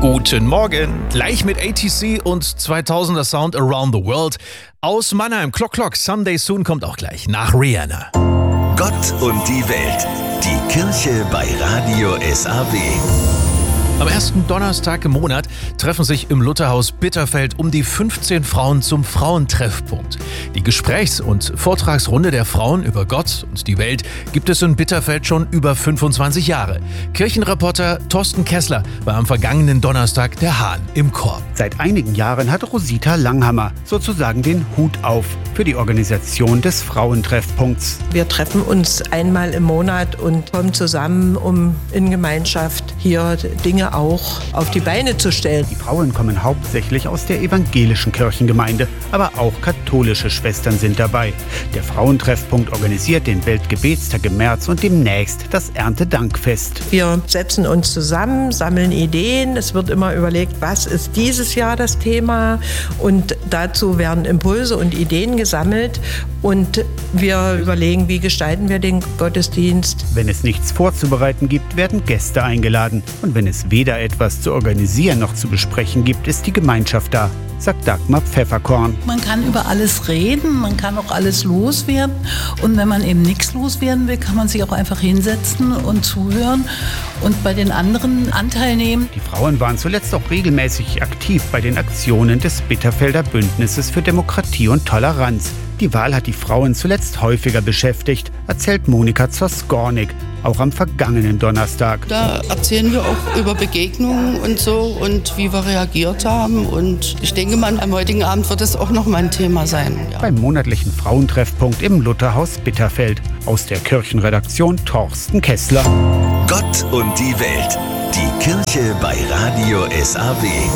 Guten Morgen, gleich mit ATC und 2000er Sound Around the World. Aus Mannheim, Clock Clock, Someday Soon kommt auch gleich nach Rihanna. Gott und die Welt, die Kirche bei Radio SAW. Am ersten Donnerstag im Monat treffen sich im Lutherhaus Bitterfeld um die 15 Frauen zum Frauentreffpunkt. Die Gesprächs- und Vortragsrunde der Frauen über Gott und die Welt gibt es in Bitterfeld schon über 25 Jahre. Kirchenreporter Thorsten Kessler war am vergangenen Donnerstag der Hahn im Korb. Seit einigen Jahren hat Rosita Langhammer sozusagen den Hut auf für die Organisation des Frauentreffpunkts. Wir treffen uns einmal im Monat und kommen zusammen, um in Gemeinschaft hier Dinge auch auf die Beine zu stellen. Die Frauen kommen hauptsächlich aus der evangelischen Kirchengemeinde, aber auch katholische Schwestern sind dabei. Der Frauentreffpunkt organisiert den Weltgebetstag im März und demnächst das Erntedankfest. Wir setzen uns zusammen, sammeln Ideen. Es wird immer überlegt, was ist dieses Jahr das Thema, und dazu werden Impulse und Ideen gesammelt und wir überlegen, wie gestalten wir den Gottesdienst. Wenn es nichts vorzubereiten gibt, werden Gäste eingeladen. Und wenn es weder etwas zu organisieren noch zu besprechen gibt, ist die Gemeinschaft da, sagt Dagmar Pfefferkorn. Man kann über alles reden, man kann auch alles loswerden. Und wenn man eben nichts loswerden will, kann man sich auch einfach hinsetzen und zuhören und bei den anderen Anteil nehmen. Die Frauen waren zuletzt auch regelmäßig aktiv bei den Aktionen des Bitterfelder Bündnisses für Demokratie und Toleranz. Die Wahl hat die Frauen zuletzt häufiger beschäftigt, erzählt Monika Zoskornik, auch am vergangenen Donnerstag. Da erzählen wir auch über Begegnungen und so und wie wir reagiert haben. Und ich denke mal, am heutigen Abend wird es auch noch mal ein Thema sein. Ja. Beim monatlichen Frauentreffpunkt im Lutherhaus Bitterfeld. Aus der Kirchenredaktion Thorsten Kessler. Gott und die Welt, die Kirche bei Radio SAW.